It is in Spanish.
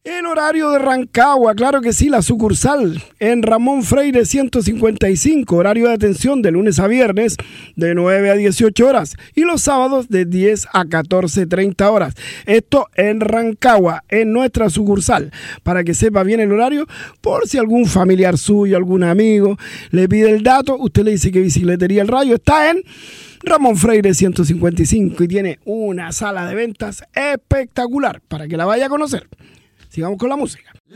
En horario de Rancagua, claro que sí, la sucursal en Ramón Freire 155, horario de atención de lunes a viernes de 9 a 18 horas y los sábados de 10 a 14:30 horas. Esto en Rancagua, en nuestra sucursal, para que sepa bien el horario, por si algún familiar suyo, algún amigo le pide el dato, usted le dice que Bicicletería El Rayo está en Ramón Freire 155 y tiene una sala de ventas espectacular para que la vaya a conocer. Sigamos con la música.